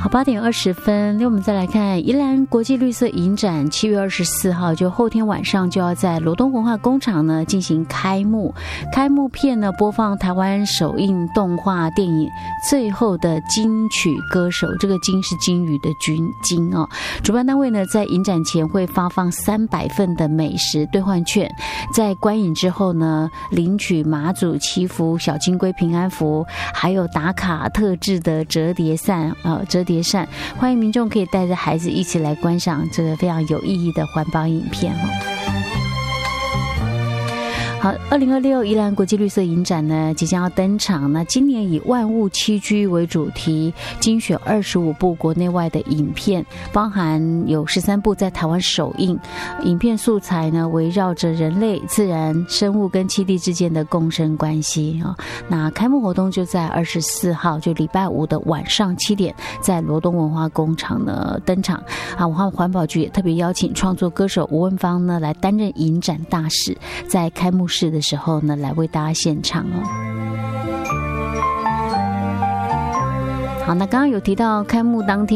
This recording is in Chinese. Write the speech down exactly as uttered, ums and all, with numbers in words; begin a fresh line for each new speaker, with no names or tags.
好，八点二十分，那我们再来看宜兰国际绿色影展，七月二十四号，就后天晚上就要在罗东文化工厂呢进行开幕。开幕片呢播放台湾首映动画电影《最后的金曲歌手》，这个金是金鱼的金金哦。主办单位呢在影展前会发放三百份的美食兑换券，在观影之后呢领取马祖祈福小金龟平安符，还有打卡特制的折叠扇呃折叠扇，欢迎民众可以带着孩子一起来观赏这个非常有意义的环保影片哦。好，二零二六宜兰国际绿色影展呢即将要登场。那今年以万物栖居为主题，精选二十五部国内外的影片，包含有十三部在台湾首映。影片素材呢围绕着人类、自然、生物跟栖地之间的共生关系啊、哦。那开幕活动就在二十四号，就礼拜五的晚上七点，在罗东文化工厂呢登场。啊，武汉环保局也特别邀請创作歌手吴文芳呢来担任影展大使，在开幕式的时候呢来为大家献唱哦。好，那刚刚有提到开幕当天